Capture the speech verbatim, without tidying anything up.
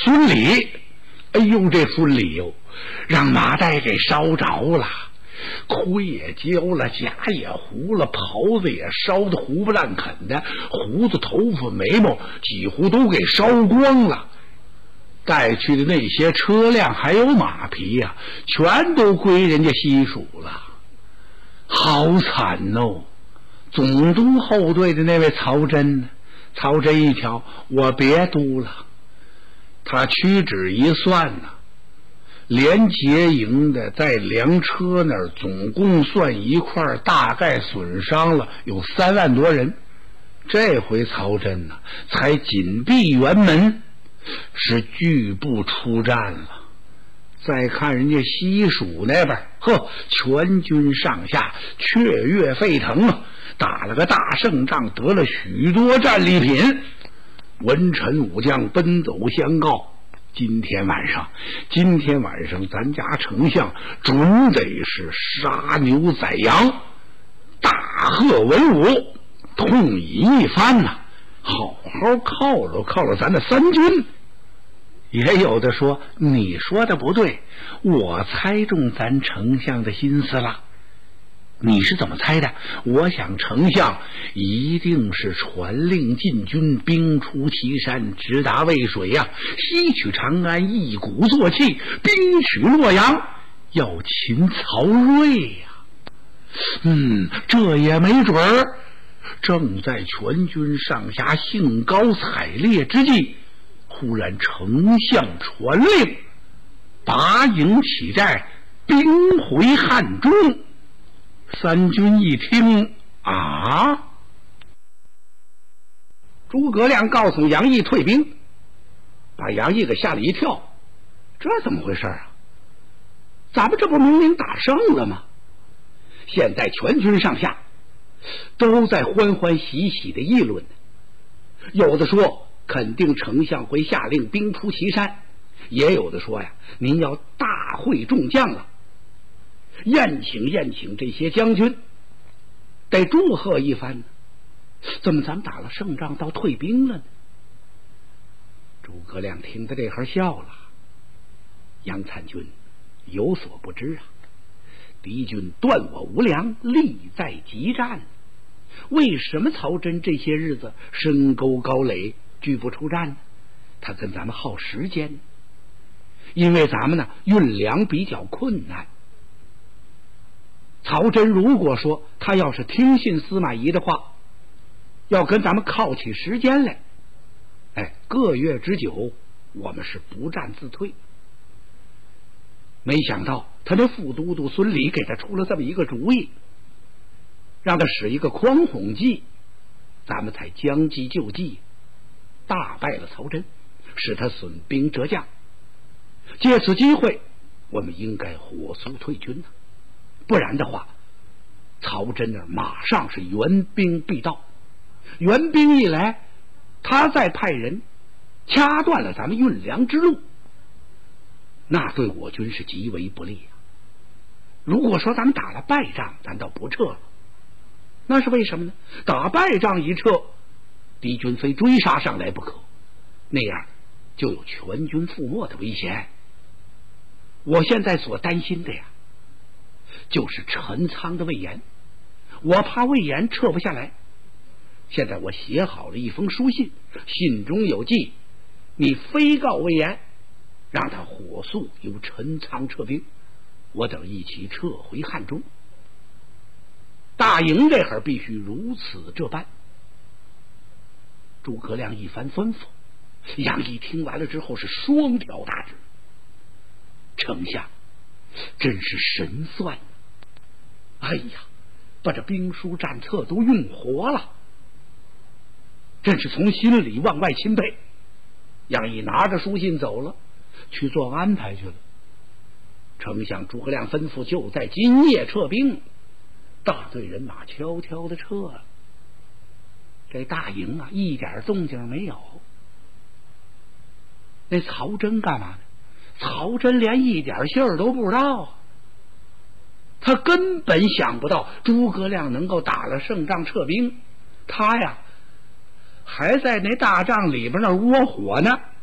孙礼，哎呦，这孙礼哟，让马岱给烧着了，盔也焦了，甲也糊了，袍子也烧得糊不烂啃的，胡子、头发、眉毛几乎都给烧光了。带去的那些车辆还有马匹呀、啊，全都归人家西蜀了，好惨哦！总督后队的那位曹真呢？曹真一瞧，我别督了，他屈指一算呢、啊，连劫营的在粮车那儿总共算一块，大概损伤了有三万多人。这回曹真呢、啊，才紧闭辕门，是拒不出战了。再看人家西蜀那边，呵，全军上下雀跃沸腾啊，打了个大胜仗，得了许多战利品。文臣武将奔走相告，今天晚上今天晚上咱家丞相准得是杀牛宰羊，大贺文武，痛饮一番呐、啊，好好犒劳犒劳咱的三军。也有的说，你说的不对，我猜中咱丞相的心思了。你是怎么猜的？我想丞相一定是传令进军，兵出祁山，直达渭水呀、啊，西取长安，一鼓作气，兵取洛阳，要擒曹睿呀、啊。嗯，这也没准儿。正在全军上下兴高采烈之际，忽然丞相传令，拔营起寨，兵回汉中。三军一听啊，诸葛亮告诉杨毅退兵，把杨毅给吓了一跳。这怎么回事啊？咱们这不明明打胜了吗？现在全军上下都在欢欢喜喜的议论，有的说肯定丞相会下令兵出祁山，也有的说呀，您要大会众将了，宴请宴请这些将军，得祝贺一番呢。怎么咱们打了胜仗到退兵了呢？诸葛亮听到这会儿笑了，杨参军有所不知啊，敌军断我无粮，力在急战。为什么曹真这些日子深沟高垒，拒不出战呢？他跟咱们耗时间，因为咱们呢运粮比较困难。曹真如果说他要是听信司马懿的话，要跟咱们靠起时间来，哎，个月之久，我们是不战自退。没想到他那副都督孙礼给他出了这么一个主意，让他使一个匡哄计，咱们才将计就计，大败了曹真，使他损兵折将。借此机会，我们应该火速退军呢、啊，不然的话，曹真那马上是援兵必到，援兵一来，他再派人掐断了咱们运粮之路，那对我军是极为不利啊。如果说咱们打了败仗，咱倒不撤了，那是为什么呢？打败仗一撤，敌军非追杀上来不可，那样就有全军覆没的危险。我现在所担心的呀，就是陈仓的魏延，我怕魏延撤不下来。现在我写好了一封书信，信中有记，你非告魏延，让他火速由陈仓撤兵，我等一起撤回汉中。大营这会儿必须如此这般。诸葛亮一番吩咐，杨毅听完了之后是双挑大指，丞相真是神算，哎呀，把这兵书战策都用活了，真是从心里往外钦佩。杨毅拿着书信走了，去做安排去了。丞相诸葛亮吩咐，就在今夜撤兵。大队人马悄悄的撤了，这大营啊一点动静没有。那曹真干嘛呢？曹真连一点信儿都不知道，他根本想不到诸葛亮能够打了胜仗撤兵，他呀还在那大帐里边那窝火呢。